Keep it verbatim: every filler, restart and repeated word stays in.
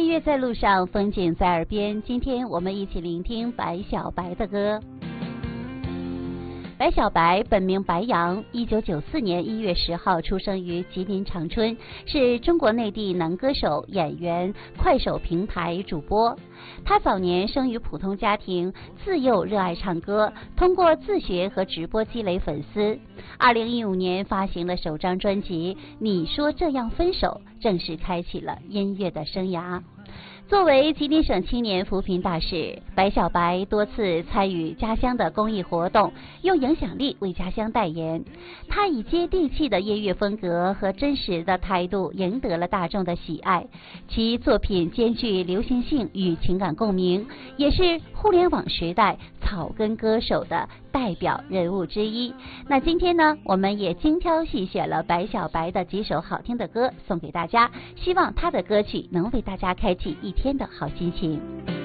乐在路上，风景在耳边。今天我们一起聆听白小白的歌。白小白本名白杨，一九九四年一月十号出生于吉林长春，是中国内地男歌手、演员、快手平台主播。他早年生于普通家庭，自幼热爱唱歌，通过自学和直播积累粉丝。二零一五年发行了首张专辑《你说这样分手》，正式开启了音乐的生涯。作为吉林省青年扶贫大使，白小白多次参与家乡的公益活动，用影响力为家乡代言。他以接地气的音乐风格和真实的态度赢得了大众的喜爱，其作品兼具流行性与情感共鸣，也是互联网时代草根歌手的代表人物之一。那今天呢，我们也精挑细选了白小白的几首好听的歌送给大家，希望他的歌曲能为大家开启一天的好心情。